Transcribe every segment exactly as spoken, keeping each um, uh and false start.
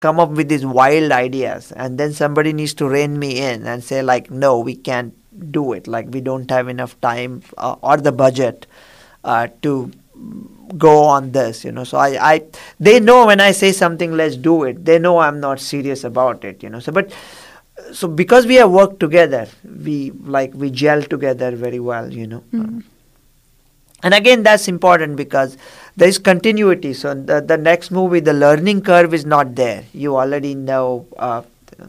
come up with these wild ideas, and then somebody needs to rein me in and say like, no, we can't do it. Like, we don't have enough time uh, or the budget uh, to go on this, you know. So I, I, they know when I say something, let's do it. They know I'm not serious about it, you know. So, but so because we have worked together, we like we gel together very well, you know. Mm. And again, that's important because there is continuity. So the the next movie, the learning curve is not there. You already know. Uh,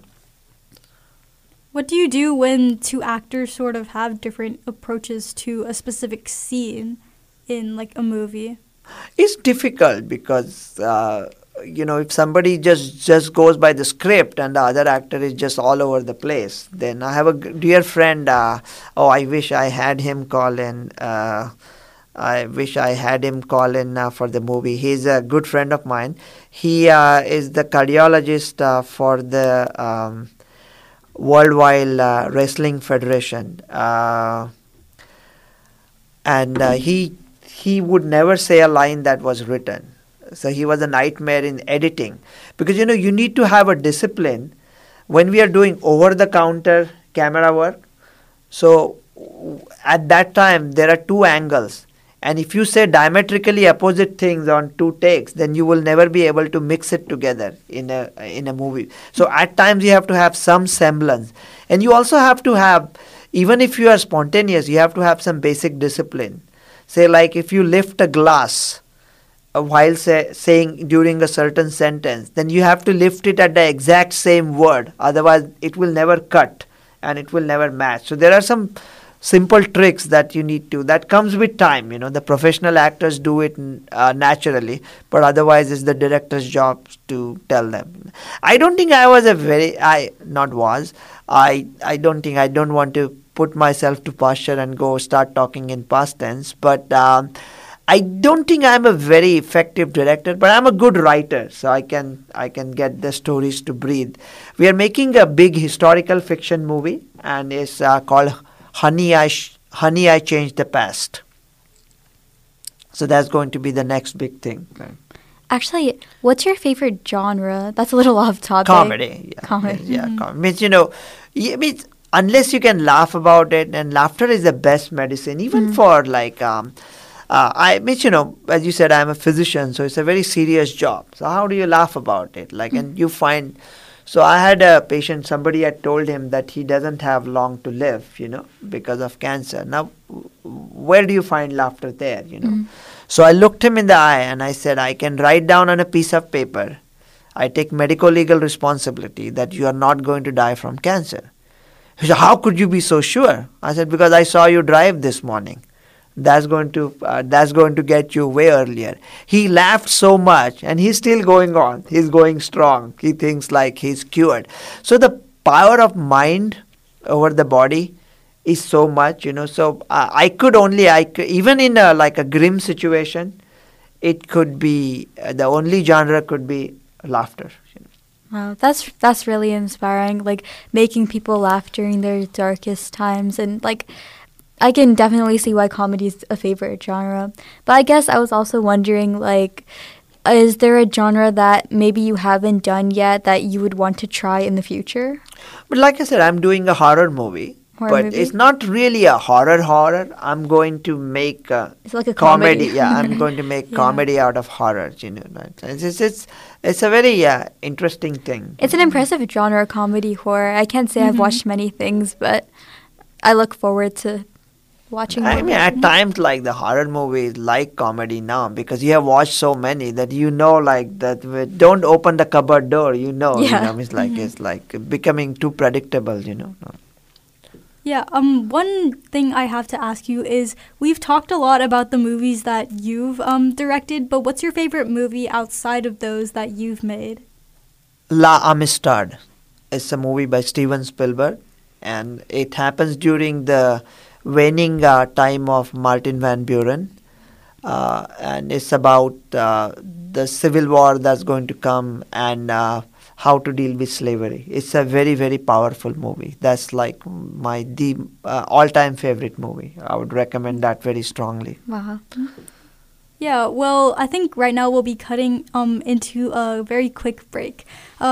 What do you do when two actors sort of have different approaches to a specific scene in like a movie? It's difficult because uh, you know, if somebody just just goes by the script and the other actor is just all over the place, then I have a dear friend. Uh, oh, I wish I had him call in. Uh, I wish I had him call in uh, for the movie. He's a good friend of mine. He uh, is the cardiologist uh, for the um, Worldwide uh, Wrestling Federation, uh, and uh, he he would never say a line that was written. So he was a nightmare in editing, because you know you need to have a discipline when we are doing over-the-counter camera work. So at that time there are two angles, and if you say diametrically opposite things on two takes, then you will never be able to mix it together in a in a movie. So at times you have to have some semblance, and you also have to have, even if you are spontaneous, you have to have some basic discipline. Say like if you lift a glass uh, while say, saying during a certain sentence, then you have to lift it at the exact same word. Otherwise, it will never cut and it will never match. So there are some simple tricks that you need to, that comes with time. You know, the professional actors do it uh, naturally, but otherwise it's the director's job to tell them. I don't think I was a very, I not was, I, I don't think, I don't want to put myself to posture and go start talking in past tense, but um, I don't think I'm a very effective director, but I'm a good writer, so I can I can get the stories to breathe. We are making a big historical fiction movie, and it's uh, called Honey, I Sh- Honey, I Changed the Past. So that's going to be the next big thing. Actually, what's your favorite genre? That's a little off topic. Comedy. Yeah, comedy. Yeah, mm-hmm. com- means, you know, it means unless you can laugh about it, and laughter is the best medicine, even mm. for like, um, uh, I mean, you know, as you said, I'm a physician, so it's a very serious job. So how do you laugh about it? Like, mm. and you find, so I had a patient, somebody had told him that he doesn't have long to live, you know, because of cancer. Now, where do you find laughter there, you know? Mm. So I looked him in the eye and I said, I can write down on a piece of paper, I take medical legal responsibility that you are not going to die from cancer. He said, how could you be so sure? I said, because I saw you drive this morning. That's going to uh, that's going to get you way earlier. He laughed so much, and he's still going on. He's going strong. He thinks like he's cured. So the power of mind over the body is so much, you know. So uh, I could only, I could, even in a, like a grim situation, it could be uh, the only genre could be laughter. You know. Wow, that's that's really inspiring. Like making people laugh during their darkest times, and like I can definitely see why comedy is a favorite genre. But I guess I was also wondering, like, is there a genre that maybe you haven't done yet that you would want to try in the future? But like I said, I'm doing a horror movie. Horror but movie? It's not really a horror horror. I'm going to make a it's like a comedy. comedy. Yeah, I'm going to make yeah. comedy out of horror. You know, right? It's it's it's, it's a very uh, interesting thing. It's an impressive genre, comedy horror. I can't say mm-hmm. I've watched many things, but I look forward to watching. I mean, at times, like the horror movies, like comedy now, because you have watched so many that you know, like that. Don't open the cupboard door. You know, yeah. you know, it's like mm-hmm. it's like becoming too predictable. You know. Yeah, um, one thing I have to ask you is, we've talked a lot about the movies that you've um, directed, but what's your favorite movie outside of those that you've made? La Amistad. It's a movie by Steven Spielberg, and it happens during the waning uh, time of Martin Van Buren, uh, and it's about uh, the civil war that's going to come and uh, how to deal with slavery. It's a very, very powerful movie. That's like my the uh, all-time favorite movie. I would recommend that very strongly. Wow. Yeah, well, I think right now we'll be cutting um into a very quick break. Uh,